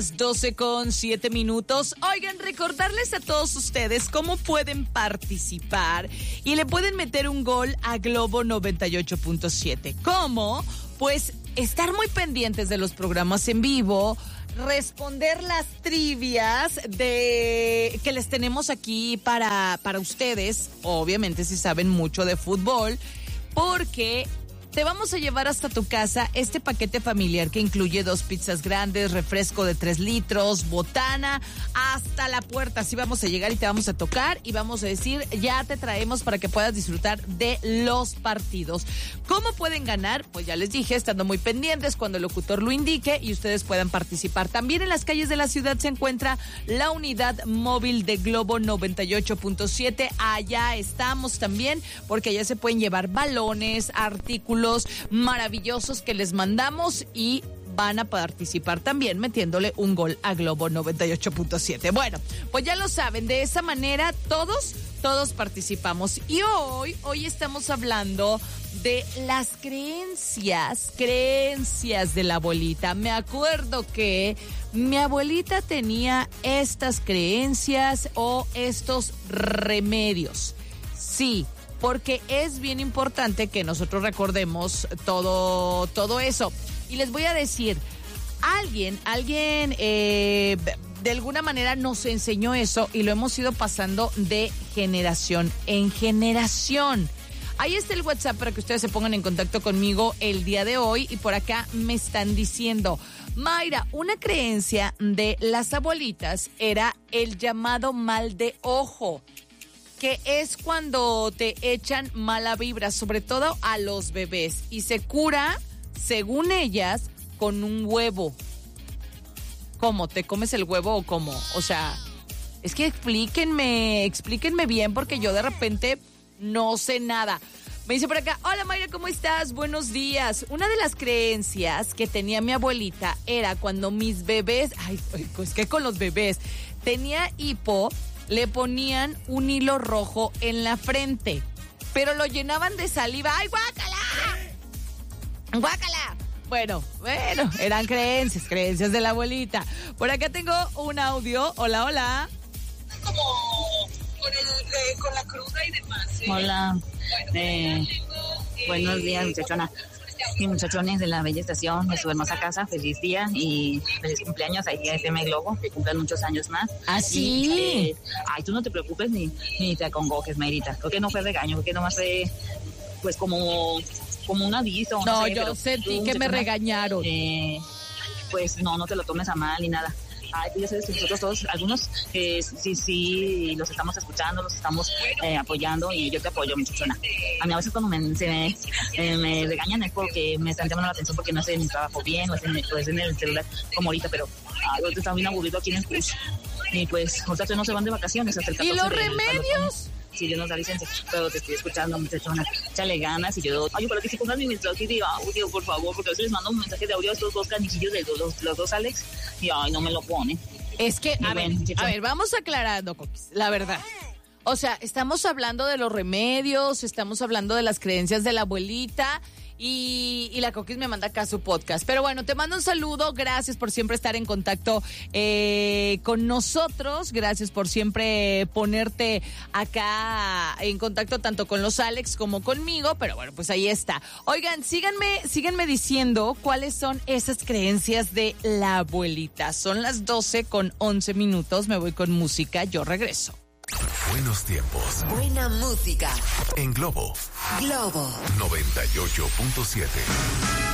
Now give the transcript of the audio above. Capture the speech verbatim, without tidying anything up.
doce con siete minutos. Oigan, recordarles a todos ustedes cómo pueden participar y le pueden meter un gol a Globo noventa y ocho punto siete. ¿Cómo? Pues estar muy pendientes de los programas en vivo, responder las trivias de que les tenemos aquí para, para ustedes, obviamente si saben mucho de fútbol, porque te vamos a llevar hasta tu casa este paquete familiar que incluye dos pizzas grandes, refresco de tres litros, botana, hasta la puerta. Así vamos a llegar y te vamos a tocar y vamos a decir, ya te traemos para que puedas disfrutar de los partidos. ¿Cómo pueden ganar? Pues ya les dije, estando muy pendientes cuando el locutor lo indique y ustedes puedan participar. También en las calles de la ciudad se encuentra la unidad móvil de Globo noventa y ocho punto siete. Allá estamos también, porque allá se pueden llevar balones, artículos maravillosos que les mandamos y van a participar también metiéndole un gol a Globo noventa y ocho punto siete. Bueno, pues ya lo saben, de esa manera todos, todos participamos. Y hoy, hoy estamos hablando de las creencias, creencias de la abuelita. Me acuerdo que mi abuelita tenía estas creencias o estos remedios. Sí, porque es bien importante que nosotros recordemos todo, todo eso. Y les voy a decir, alguien, alguien eh, de alguna manera nos enseñó eso y lo hemos ido pasando de generación en generación. Ahí está el WhatsApp para que ustedes se pongan en contacto conmigo el día de hoy. Y por acá me están diciendo, Mayra, una creencia de las abuelitas era el llamado mal de ojo, que es cuando te echan mala vibra, sobre todo a los bebés, y se cura, según ellas, con un huevo. ¿Cómo? ¿Te comes el huevo o cómo? O sea, es que explíquenme, explíquenme bien, porque yo de repente no sé nada. Me dice por acá, hola Mayra, ¿cómo estás? Buenos días. Una de las creencias que tenía mi abuelita era cuando mis bebés, ay, pues que con los bebés, tenía hipo, le ponían un hilo rojo en la frente, pero lo llenaban de saliva. ¡Ay, guácala! ¡Guácala! Bueno, bueno, eran creencias, creencias de la abuelita. Por acá tengo un audio. Hola, hola. Como con, el, eh, con la cruda y demás. ¿eh? Hola. Eh, buenos días, muchachona. Y muchachones de la bella estación, de su hermosa casa, feliz día y feliz cumpleaños ahí a F M Globo, que cumplan muchos años más. ¿Ah, sí? Y, eh, ay, tú no te preocupes ni, ni te acongojes, Mayrita. Creo que no fue regaño, creo que nomás fue, pues, como, como un aviso. No, no sé, yo sentí que me regañaron. Eh, pues, no, no te lo tomes a mal ni nada. Ay, pues ya sabes que nosotros todos, algunos, eh, sí, sí, los estamos escuchando, los estamos eh, apoyando y yo te apoyo, muchachona. A mí a veces cuando me, se me, eh, me regañan es porque me están llamando la atención porque no hacen mi trabajo bien o hacen, pues, en el celular como ahorita, pero ay, ahorita está bien aburrido aquí en el curso. Y pues, ahorita no se van de vacaciones hasta el catorce. ¿Y los de, remedios? Sí, Dios nos da licencia, pero te estoy escuchando, muchachona. Échale ganas y yo, ay, para que si pongas mi mensaje de audio, por favor, porque a veces les mando un mensaje de audio a estos dos canijillos de los, los, los dos Alex y ay, no me lo ponen. Es que, a ver, ven, a ver, vamos aclarando, Coquis, la verdad. O sea, estamos hablando de los remedios, estamos hablando de las creencias de la abuelita y, y la Coquis me manda acá su podcast. Pero bueno, te mando un saludo, gracias por siempre estar en contacto eh, con nosotros, gracias por siempre ponerte acá en contacto tanto con los Alex como conmigo, pero bueno, pues ahí está. Oigan, síganme, síganme diciendo cuáles son esas creencias de la abuelita. Son las doce con once minutos, me voy con música, yo regreso. Buenos tiempos. Buena música. En Globo. Globo. noventa y ocho punto siete.